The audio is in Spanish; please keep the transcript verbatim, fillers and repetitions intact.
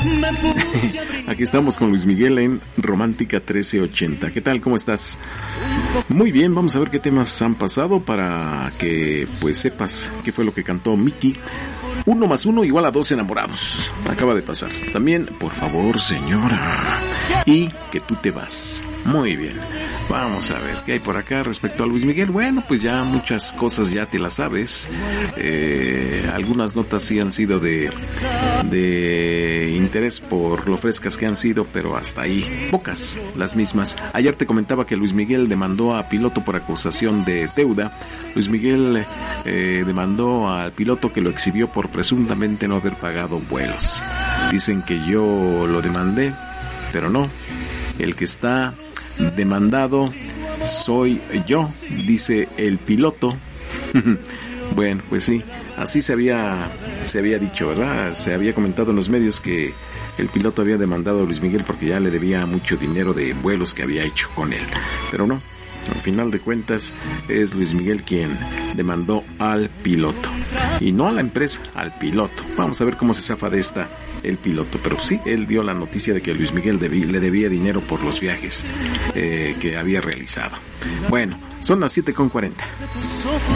Aquí estamos con Luis Miguel en Romántica trece ochenta. ¿Qué tal? ¿Cómo estás? Muy bien, vamos a ver qué temas han pasado para que pues sepas qué fue lo que cantó Miki. Uno más uno igual a dos enamorados. Acaba de pasar. También, por favor, señora. Y que tú te vas. Muy bien. Vamos a ver qué hay por acá respecto a Luis Miguel. Bueno, pues ya muchas cosas ya te las sabes. Eh, algunas notas sí han sido de, de interés por lo frescas que han sido, pero hasta ahí. Pocas, las mismas. Ayer te comentaba que Luis Miguel demandó a Piloto por acusación de deuda. Luis Miguel eh, demandó al piloto que lo exhibió por presuntamente no haber pagado vuelos. Dicen que yo lo demandé, pero no. El que está demandado soy yo, dice el piloto. Bueno, pues sí, así se había se había dicho, ¿verdad? Se había comentado en los medios que el piloto había demandado a Luis Miguel porque ya le debía mucho dinero de vuelos que había hecho con él. Pero no, al final de cuentas es Luis Miguel quien demandó al piloto. Y no a la empresa, al piloto. Vamos a ver cómo se zafa de esta el piloto. Pero sí, él dio la noticia de que Luis Miguel debí, le debía dinero por los viajes eh, que había realizado. Bueno, son las siete con cuarenta.